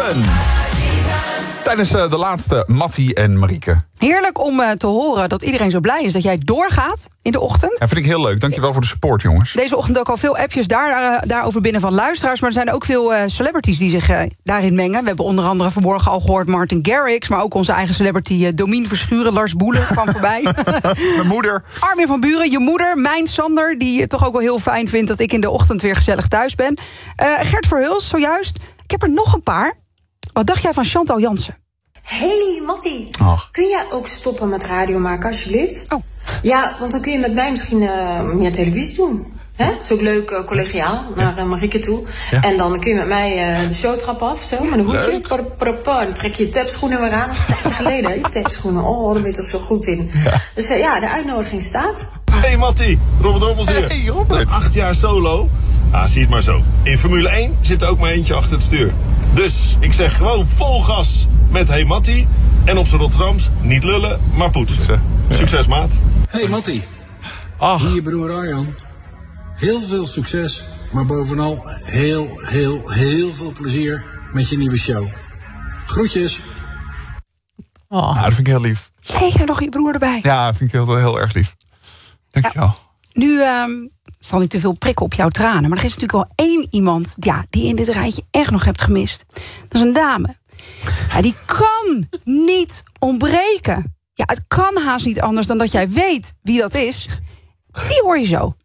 season. Tijdens de laatste Mattie en Marieke. Heerlijk om te horen dat iedereen zo blij is dat jij doorgaat in de ochtend. Dat vind ik heel leuk. Dankjewel voor de support, jongens. Deze ochtend ook al veel appjes daarover binnen van luisteraars. Maar er zijn ook veel celebrities die zich daarin mengen. We hebben onder andere vanmorgen al gehoord Martin Garrix. Maar ook onze eigen celebrity Domien Verschuren. Lars Boelen kwam voorbij. Mijn moeder. Armin van Buuren, je moeder. Mijn Sander, die het toch ook wel heel fijn vindt dat ik in de ochtend weer gezellig thuis ben. Gert Verhulst, zojuist. Ik heb er nog een paar. Wat dacht jij van Chantal Jansen? Hey Mattie, kun jij ook stoppen met radio maken alsjeblieft? Oh. Ja, want dan kun je met mij misschien meer televisie doen. Hè? Het is ook leuk, collegiaal, naar Marieke toe. Ja. En dan kun je met mij de showtrap af, zo, met een hoedje. Dan trek je je tapschoenen weer aan. Dat is een tijdje geleden, hè, je tapschoenen. Oh, daar ben je toch zo goed in. Ja. Dus de uitnodiging staat. Hey Mattie, Robert Rommels hier. Hey Robert. 8 jaar solo. Zie het maar zo. In Formule 1 zit er ook maar eentje achter het stuur. Dus ik zeg gewoon vol gas met Hey Mattie. En op z'n Rotterdams niet lullen, maar poetsen. Ja. Succes, maat. Hey Mattie. Hier je broer Arjan. Heel veel succes, maar bovenal heel veel plezier met je nieuwe show. Groetjes. Dat vind ik heel lief. Hey, en nog je broer erbij. Ja, dat vind ik heel erg lief. Dankjewel. Nu zal niet te veel prikken op jouw tranen. Maar er is natuurlijk wel één iemand die in dit rijtje echt nog hebt gemist. Dat is een dame. Ja, die kan niet ontbreken. Ja, het kan haast niet anders dan dat jij weet wie dat is. Die hoor je zo.